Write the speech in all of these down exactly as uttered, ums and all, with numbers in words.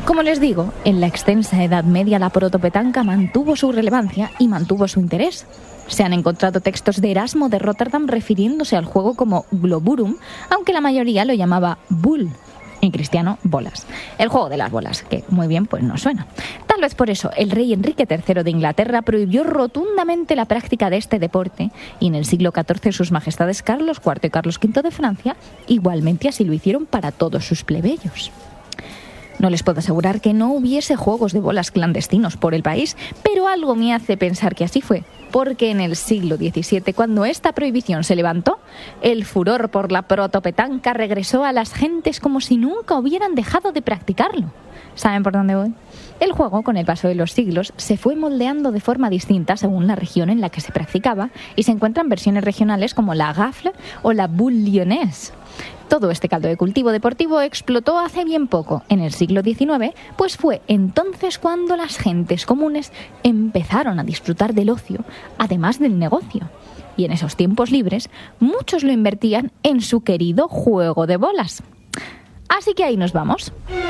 Como les digo, en la extensa Edad Media la protopetanca mantuvo su relevancia y mantuvo su interés. Se han encontrado textos de Erasmo de Rotterdam refiriéndose al juego como globurum, aunque la mayoría lo llamaba bull, en cristiano bolas. El juego de las bolas, que muy bien pues no suena. Tal vez por eso el rey Enrique tercero de Inglaterra prohibió rotundamente la práctica de este deporte, y en el siglo catorce sus majestades Carlos cuarto y Carlos quinto de Francia igualmente así lo hicieron para todos sus plebeyos. No les puedo asegurar que no hubiese juegos de bolas clandestinos por el país, pero algo me hace pensar que así fue, porque en el siglo diecisiete, cuando esta prohibición se levantó, el furor por la protopetanca regresó a las gentes como si nunca hubieran dejado de practicarlo. ¿Saben por dónde voy? El juego, con el paso de los siglos, se fue moldeando de forma distinta según la región en la que se practicaba, y se encuentran versiones regionales como la gafle o la boule lyonnaise. Todo este caldo de cultivo deportivo explotó hace bien poco, en el siglo diecinueve, pues fue entonces cuando las gentes comunes empezaron a disfrutar del ocio, además del negocio. Y en esos tiempos libres, muchos lo invertían en su querido juego de bolas. Así que ahí nos vamos.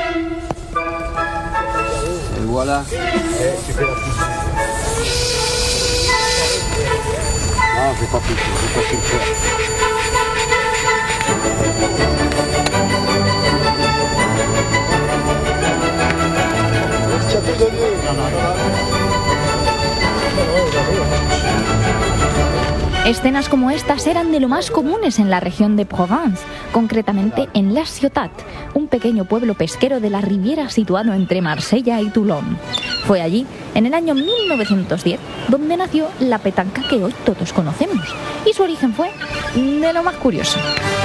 Et voilà. Non, j'ai pas pu, j'ai pas pu le faire. Escenas como estas eran de lo más comunes en la región de Provence, concretamente en La Ciotat, un pequeño pueblo pesquero de la Riviera situado entre Marsella y Toulon. Fue allí, en el año mil novecientos diez, donde nació la petanca que hoy todos conocemos, y su origen fue de lo más curioso.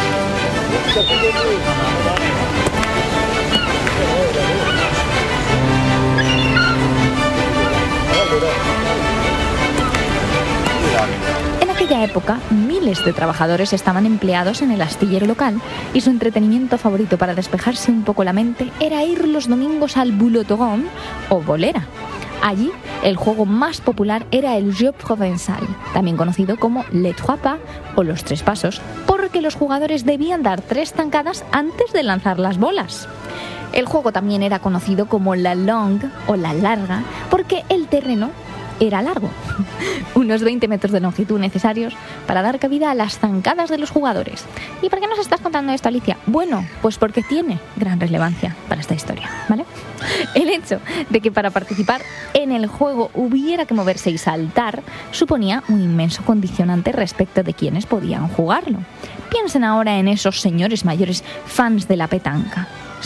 En aquella época, miles de trabajadores estaban empleados en el astillero local, y su entretenimiento favorito para despejarse un poco la mente era ir los domingos al boulotron o bolera. Allí, el juego más popular era el jeu provençal, también conocido como les trois pas o los tres pasos, porque los jugadores debían dar tres zancadas antes de lanzar las bolas. El juego también era conocido como la longue o la larga, porque el terreno era largo, unos veinte metros de longitud necesarios para dar cabida a las zancadas de los jugadores. ¿Y por qué nos estás contando esto, Alicia? Bueno, pues porque tiene gran relevancia para esta historia, ¿vale? El hecho de que para participar en el juego hubiera que moverse y saltar suponía un inmenso condicionante respecto de quienes podían jugarlo. Piensen ahora en esos señores mayores fans de la petanca.